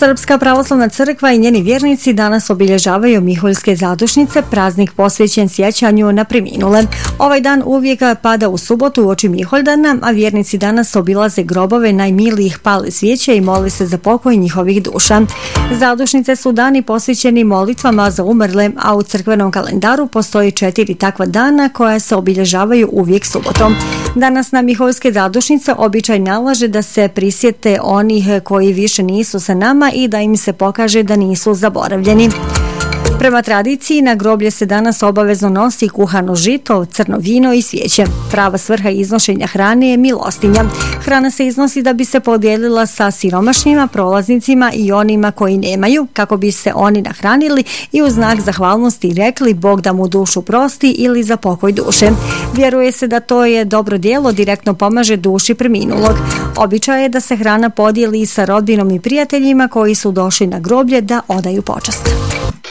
Srpska pravoslavna crkva i njeni vjernici danas obilježavaju Miholjske zadušnice, praznik posvećen sjećanju na preminule. Ovaj dan uvijek pada u subotu uoči Miholdana, a vjernici danas obilaze grobove najmilijih, pale svijeće i mole se za pokoj njihovih duša. Zadušnice su dani posvećeni molitvama za umrle, a u crkvenom kalendaru postoji 4 takva dana koja se obilježavaju uvijek subotom. Danas na Miholjske zadušnice običaj nalaže da se prisjete onih koji više nisu sa nama i da im se pokaže da nisu zaboravljeni. Prema tradiciji, na groblje se danas obavezno nosi kuhano žito, crno vino i svijeće. Prava svrha iznošenja hrane je milostinja. Hrana se iznosi da bi se podijelila sa siromašnjima, prolaznicima i onima koji nemaju, kako bi se oni nahranili i u znak zahvalnosti rekli Bog da mu dušu prosti ili za pokoj duše. Vjeruje se da to je dobro djelo direktno pomaže duši preminulog. Običaj je da se hrana podijeli sa rodbinom i prijateljima koji su došli na groblje da odaju počast.